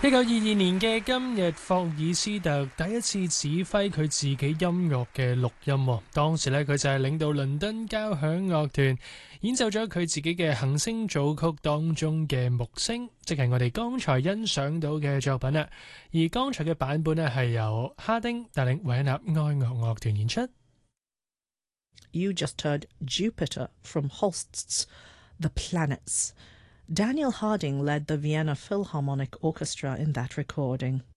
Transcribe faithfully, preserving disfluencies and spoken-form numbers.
一九二二年嘅今日，霍爾斯特第一次指揮佢自己音樂嘅錄音喎。當時咧，佢就係領導倫敦交響樂團演奏咗佢自己嘅行星組曲當中嘅木星，即係我哋剛才欣賞到嘅作品啦。而剛才嘅版本咧係由哈丁帶領維也納愛樂樂團演出。 You just heard Jupiter from Holst's The Planets. Daniel Harding led the Vienna Philharmonic Orchestra in that recording.